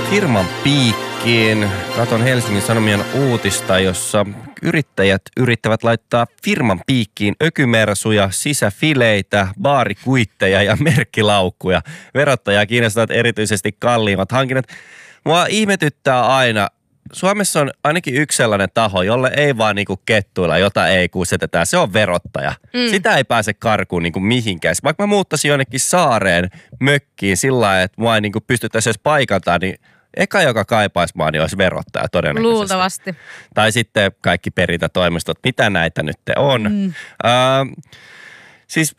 Firman piikkiin. Katon Helsingin Sanomien uutista, jossa yrittäjät yrittävät laittaa firman piikkiin ökymersuja, sisäfileitä, baarikuitteja ja merkkilaukkuja. Verottajaa kiinnostavat erityisesti kalliimmat hankinnat. Mua ihmetyttää aina. Suomessa on ainakin yksi sellainen taho, jolle ei vaan niinku kettuilla, jota ei kusetetä. Se on verottaja. Sitä ei pääse karkuun niinku mihinkään. Vaikka mä muuttaisin jonnekin saareen mökkiin sillä lailla, että mua ei niinku pystyttäisi edes paikantaa, niin eka, joka kaipaisi mua, niin olisi verottaja todennäköisesti. Luultavasti. Tai sitten kaikki perintätoimistot, mitä näitä nyt on. Siis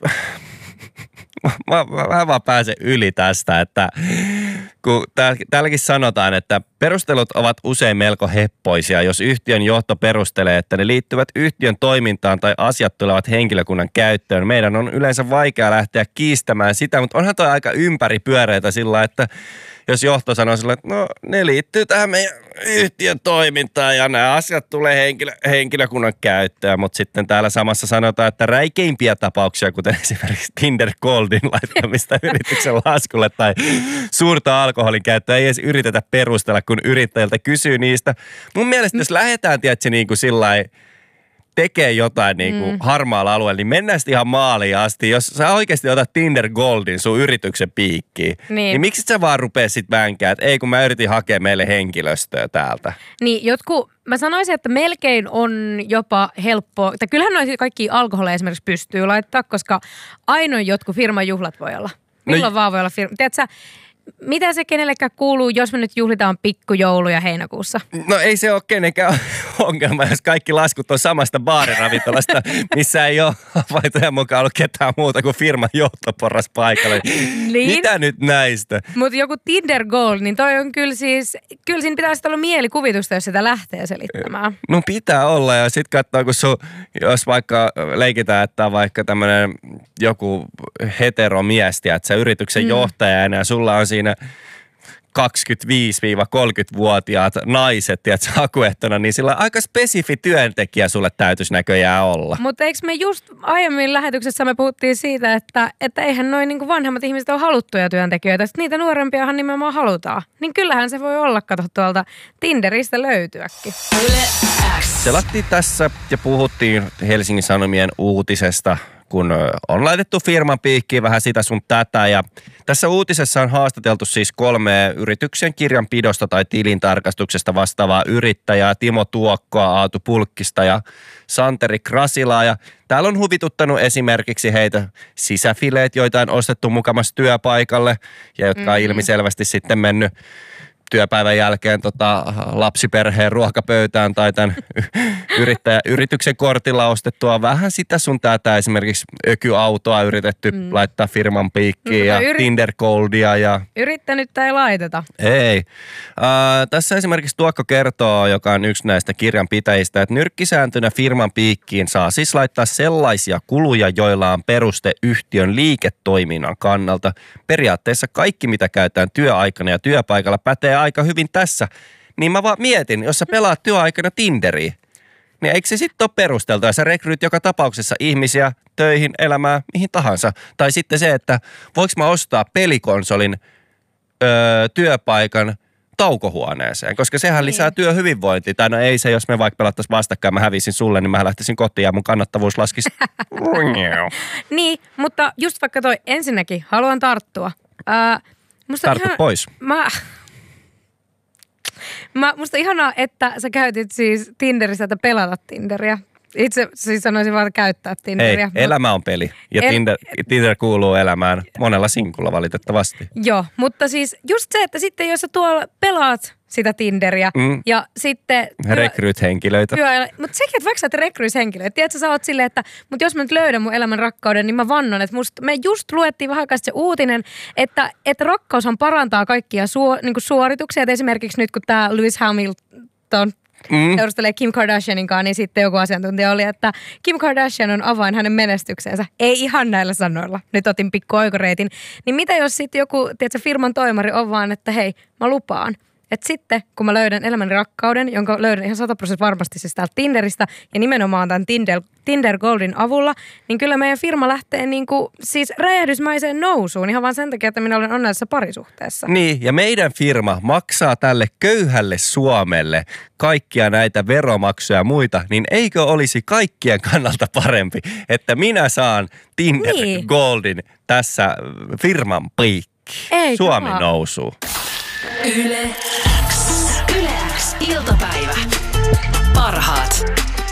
mä vaan pääsen yli tästä, että kun täälläkin sanotaan, että perustelut ovat usein melko heppoisia, jos yhtiön johto perustelee, että ne liittyvät yhtiön toimintaan tai asiat tulevat henkilökunnan käyttöön. Meidän on yleensä vaikea lähteä kiistämään sitä, mutta onhan toi aika ympäripyöreitä sillä, että jos johto sanoo sillä, että no ne liittyy tähän meidän yhtiön toimintaan ja nämä asiat tulee henkilökunnan käyttöön, mutta sitten täällä samassa sanotaan, että räikeimpiä tapauksia, kuten esimerkiksi Tinder Goldin laittamista yrityksen laskulle tai suurta alkoholin käyttöä, ei edes yritetä perustella, kun yrittäjältä kysyy niistä. Mun mielestä jos lähdetään, tiedätkö, niin kuin sillai tekee jotain niin kuin harmaalla alueella, niin mennään sitten ihan maaliin asti. Jos sä oikeasti otat Tinder Goldin sun yrityksen piikkiin, niin miksi sä vaan rupea sit vänkään, että ei kun mä yritin hakea meille henkilöstöä täältä. Niin mä sanoisin, että melkein on jopa helppo, että kyllähän noin kaikki alkoholeja esimerkiksi pystyy laittaa, koska ainoa jotkut firman juhlat voi olla. Milloin vaan voi olla firma. Tiedätkö, mitä se kenellekään kuuluu, jos me nyt juhlitaan pikkujouluja heinäkuussa? No ei se ole kenenkään ongelma, jos kaikki laskut on samasta baariravintolasta, missä ei ole havaintojen mukaan ollut ketään muuta kuin firman johtoporras paikalle. Niin. Mitä nyt näistä? Mutta joku Tinder Gold, niin toi on kyllä siinä pitäisi olla mielikuvitusta, jos sitä lähtee selittämään. No pitää olla ja sit katsoo, kun jos vaikka leikitään, että on vaikka tämmönen joku heteromies, että sä yrityksen johtaja ja sulla on siinä 25-30-vuotiaat naiset, tiedätkö, hakuehtona, niin sillä aika spesifi työntekijä sulle täytyisi näköjään olla. Mutta eikö me just aiemmin lähetyksessä me puhuttiin siitä, että eihän noin niinku vanhemmat ihmiset ole haluttuja työntekijöitä, että niitä nuorempiahan nimenomaan halutaan. Niin kyllähän se voi olla, kato tuolta Tinderistä löytyäkin. Selattiin tässä ja puhuttiin Helsingin Sanomien uutisesta, kun on laitettu firman piikkiin vähän sitä sun tätä. Ja tässä uutisessa on haastateltu siis 3 yrityksen kirjanpidosta tai tilintarkastuksesta vastaavaa yrittäjää, Timo Tuokkoa, Aatu Pulkkista ja Santeri Krasilaa. Ja täällä on huvituttanut esimerkiksi heitä sisäfileet, joita on ostettu mukamassa työpaikalle ja jotka on ilmiselvästi sitten mennyt työpäivän jälkeen lapsiperheen ruokapöytään tai tämän yrityksen kortilla ostettua vähän sitä sun tätä, esimerkiksi ökyautoa yritetty laittaa firman piikkiin ja Tinder Goldia. Ja yrittänyt ei laiteta. Ei. Tässä esimerkiksi Tuokko kertoo, joka on yksi näistä kirjanpitäjistä, että nyrkkisääntönä firman piikkiin saa siis laittaa sellaisia kuluja, joilla on peruste yhtiön liiketoiminnan kannalta. Periaatteessa kaikki, mitä käytetään työaikana ja työpaikalla, pätee aika hyvin tässä. Niin mä vaan mietin, jos sä pelaat työaikana Tinderiä, niin eikö se sitten ole perusteltua? Sä rekryyt joka tapauksessa ihmisiä töihin, elämään, mihin tahansa. Tai sitten se, että voiko mä ostaa pelikonsolin työpaikan taukohuoneeseen, koska sehän lisää työhyvinvointia. Tai no ei se, jos me vaikka pelattaisiin vastakkain, mä hävisin sulle, niin mä lähtisin kotiin ja mun kannattavuus laskisi. Niin, mutta just vaikka toi ensinnäkin haluan tarttua. Tartu pois. Musta ihanaa, että sä käytit siis Tinderissä, että pelata Tinderiä. Itse siis sanoisin vaan käyttää Tinderiä. Ei, elämä on peli ja Tinder kuuluu elämään monella sinkulla valitettavasti. Joo, mutta siis just se, että sitten jos sä tuolla pelaat sitä Tinderiä ja sitten rekryyt henkilöitä. Mutta sekin, että vaikka sä et rekryys henkilöitä. Tiedätkö, sä oot silleen, että mutta jos mä nyt löydän mun elämän rakkauden, niin mä vannon, että me just luettiin vähän aikaa se uutinen, että rakkaushan parantaa kaikkia niinku suorituksia. Et esimerkiksi nyt kun tää Lewis Hamilton seurustelee Kim Kardashianin kanssa, niin sitten joku asiantuntija oli, että Kim Kardashian on avain hänen menestykseensä. Ei ihan näillä sanoilla. Nyt otin pikku oikoreitin. Niin mitä jos sitten joku, tiedätkö, firman toimari on vaan, että hei, mä lupaan, että sitten kun mä löydän elämän rakkauden, jonka löydän ihan 100% varmasti siis täältä Tinderistä ja nimenomaan tämän Tinder Goldin avulla, niin kyllä meidän firma lähtee niinku siis räjähdysmäiseen nousuun ihan vaan sen takia, että minä olen onnellisessa parisuhteessa. Niin, ja meidän firma maksaa tälle köyhälle Suomelle kaikkia näitä veromaksuja ja muita, niin eikö olisi kaikkien kannalta parempi, että minä saan Tinder Goldin tässä firman piikki. Suomi nousuu. Yle X iltapäivä. Parhaat